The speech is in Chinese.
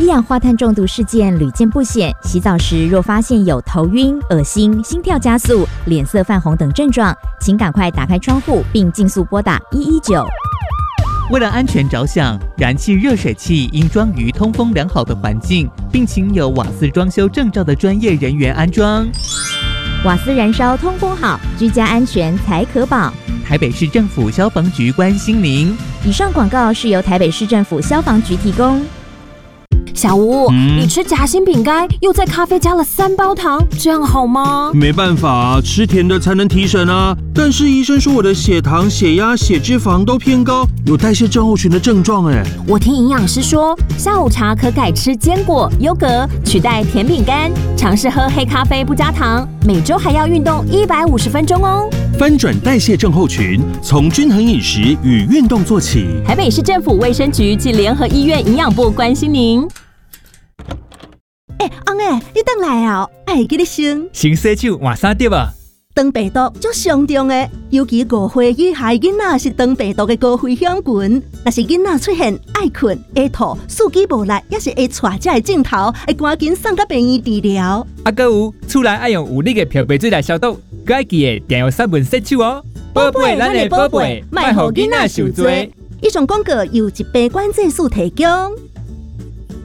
一氧化碳中毒事件屡见不鲜，洗澡时若发现有头晕、恶心、心跳加速、脸色泛红等症状，请赶快打开窗户并尽速拨打119。 为了安全着想，燃气热水器应装于通风良好的环境，并请有瓦斯装修证照的专业人员安装。 瓦斯燃烧通风好，居家安全才可保。 台北市政府消防局关心您。 以上广告是由台北市政府消防局提供。 小吴，你吃夹心饼干，又在咖啡加了3包糖，这样好吗？ 没办法，吃甜的才能提神啊。但是医生说我的血糖、血压、血脂肪都偏高，有代谢症候群的症状哎。 我听营养师说，下午茶可改吃坚果、优格，取代甜饼干，尝试喝黑咖啡不加糖，每周还要运动150分钟哦。 翻转代谢症候群，从均衡饮食与运动做起。 台北市政府卫生局及联合医院营养部关心您。 翁诶，你回来啊？会记你先洗手换衫对吧？ 肠病毒足上重的，尤其5岁以下囡仔是肠病毒的高危险群。若是囡仔出现爱困、会吐、四肢无力，也是会带这个镜头，会赶紧送到病院治疗。 还有，厝内爱用有力的漂白水来消毒，佮爱记得定用3分洗手哦。 宝贝，咱的宝贝，莫让囡仔受罪。以上广告由疾病管制署提供。